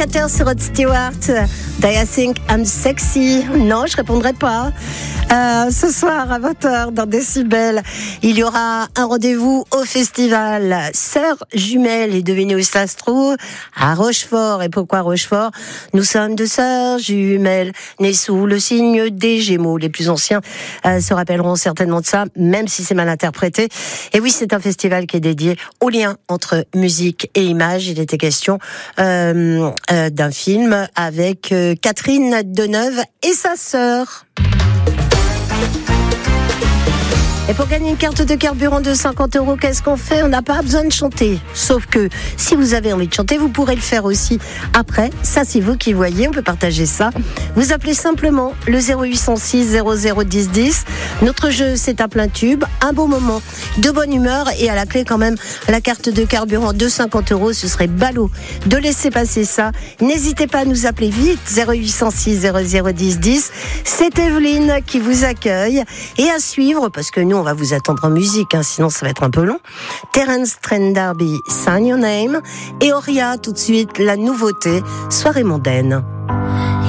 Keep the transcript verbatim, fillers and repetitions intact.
quatre heures sur Rod Stewart. Do you think I'm sexy? Non, je répondrai pas. Euh, ce soir à vingt heures dans Décibel, il y aura un rendez-vous au festival Sœurs Jumelles, et devinez où ça se trouve? À Rochefort. Et pourquoi Rochefort? Nous sommes deux sœurs jumelles nées sous le signe des Gémeaux. Les plus anciens euh, se rappelleront certainement de ça, même si c'est mal interprété. Et oui, c'est un festival qui est dédié au lien entre musique et image. Il était question euh, euh, d'un film avec euh, Catherine Deneuve et sa sœur. Et pour gagner une carte de carburant de cinquante euros, qu'est-ce qu'on fait? On n'a pas besoin de chanter. Sauf que si vous avez envie de chanter, vous pourrez le faire aussi après. Ça, c'est vous qui voyez. On peut partager ça. Vous appelez simplement le zéro huit cent six zéro zéro dix dix. Notre jeu, c'est à plein tube. Un beau moment, de bonne humeur. Et à la clé, quand même, la carte de carburant de cinquante euros. Ce serait ballot de laisser passer ça. N'hésitez pas à nous appeler vite. zéro huit cent six zéro zéro dix dix. C'est Evelyne qui vous accueille. Et à suivre, parce que nous, on va vous attendre en musique, hein, sinon ça va être un peu long. Terence Trent D'Arby, Sign Your Name. Et Oria, tout de suite, la nouveauté, Soirée mondaine.